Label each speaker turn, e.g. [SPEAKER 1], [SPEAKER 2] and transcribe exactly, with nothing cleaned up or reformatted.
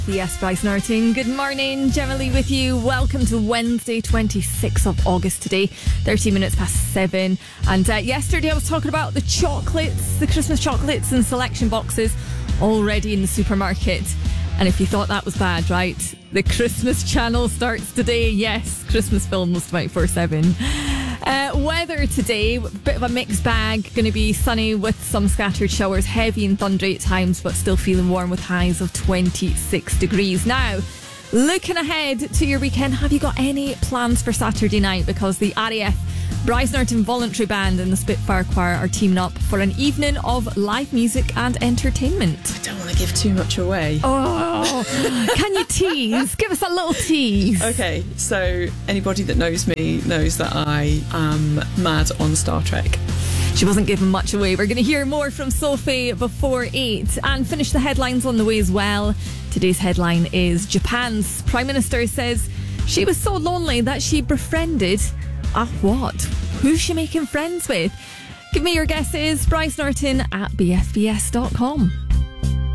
[SPEAKER 1] Yes, Bryce Norton. Good morning, Gemma Lee with you. Welcome to Wednesday, twenty-sixth of August today, thirteen minutes past seven. And uh, yesterday I was talking about the chocolates, the Christmas chocolates and selection boxes already in the supermarket. And if you thought that was bad, right, the Christmas channel starts today. Yes, Christmas films twenty-four seven. Uh, weather today, bit of a mixed bag. Going to be sunny with some scattered showers, heavy and thundery at times, but still feeling warm with highs of twenty-six degrees. Now, looking ahead to your weekend, have you got any plans for Saturday night? Because the R A F Bryce Norton Voluntary Band and the Spitfire Choir are teaming up for an evening of live music and entertainment.
[SPEAKER 2] I don't want to give too much away.
[SPEAKER 1] Oh, can you tease? Give us a little tease.
[SPEAKER 2] Okay, so anybody that knows me knows that I am mad on Star Trek.
[SPEAKER 1] She wasn't giving much away. We're going to hear more from Sophie before eight and finish the headlines on the way as well. Today's headline is Japan's Prime Minister says she was so lonely that she befriended a what? Who's she making friends with? Give me your guesses. Bryce Norton at b f b s dot com.